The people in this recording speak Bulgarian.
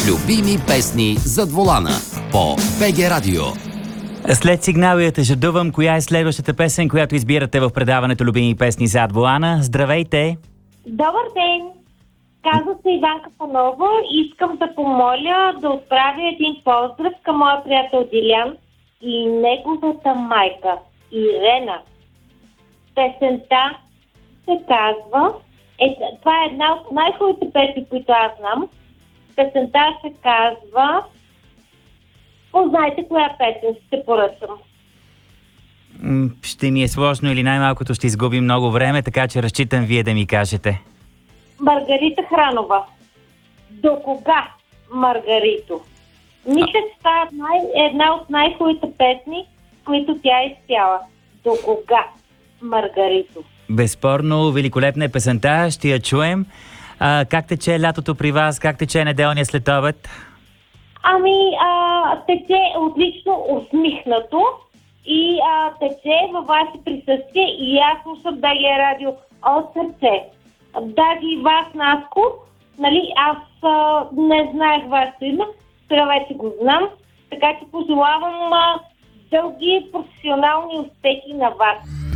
Любими песни зад волана по БГ Радио. След сигналите жадувам, коя е следващата песен, която избирате в предаването Любими песни зад волана. Здравейте! Добър ден! Казва се Иванка Панова. Искам да помоля да отправя един поздрав към моя приятел Дилян и неговата майка Ирена. Песента се казва... това е една от най-хубавите песни, които аз знам. Песента се казва... Познайте коя песен ще поръчам. Ще ми е сложно или най-малкото ще изгубим много време, така че разчитам вие да ми кажете. Маргарита Хранова. До кога, Маргарито? Мисля, че това е една от най-хубавите песни, които тя е изпяла. До кога, Маргарито? Безспорно, великолепна е песента, ще я чуем. Как тече лятото при вас? Как тече неделния следобед? Тече отлично усмихнато и тече във ваше присъствие и аз слушам БГ Радио от сърце. Даже и вас, Наско, нали, аз не знаех вашето име, сега вече го знам, така че пожелавам дълги професионални успехи на вас.